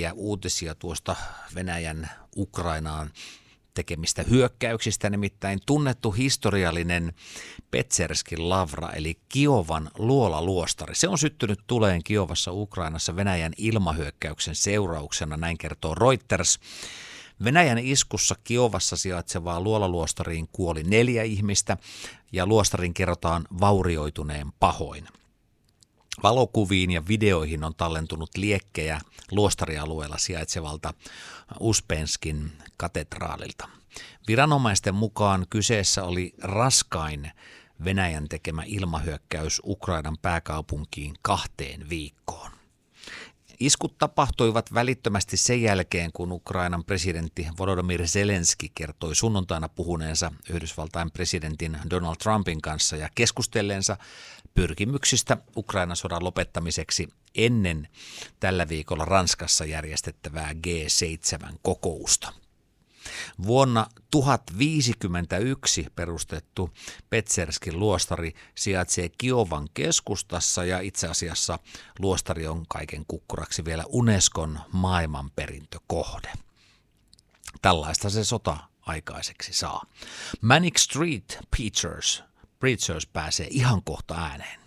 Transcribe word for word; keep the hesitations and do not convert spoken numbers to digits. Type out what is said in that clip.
päivittäisiä uutisia tuosta Venäjän Ukrainaan tekemistä hyökkäyksistä, nimittäin tunnettu historiallinen Petserskin lavra, eli Kiovan luolaluostari. Se on syttynyt tuleen Kiovassa Ukrainassa Venäjän ilmahyökkäyksen seurauksena, näin kertoo Reuters. Venäjän iskussa Kiovassa sijaitsevaan luolaluostariin kuoli neljä ihmistä ja luostarin kerrotaan vaurioituneen pahoin. Valokuviin ja videoihin on tallentunut liekkejä luostarialueella sijaitsevalta Uspenskin katedraalilta. Viranomaisten mukaan kyseessä oli raskain Venäjän tekemä ilmahyökkäys Ukrainan pääkaupunkiin kahteen viikkoon. Iskut tapahtuivat välittömästi sen jälkeen, kun Ukrainan presidentti Volodymyr Zelenski kertoi sunnuntaina puhuneensa Yhdysvaltain presidentin Donald Trumpin kanssa ja keskustelleensa pyrkimyksistä Ukrainan sodan lopettamiseksi ennen tällä viikolla Ranskassa järjestettävää G seitsemän kokousta. Vuonna tuhatviisikymmentäyksi perustettu Petserskin luostari sijaitsee Kiovan keskustassa ja itse asiassa luostari on kaiken kukkuraksi vielä Unescon maailmanperintökohde. Tällaista se sota aikaiseksi saa. Manic Street Preachers, Preachers pääsee ihan kohta ääneen.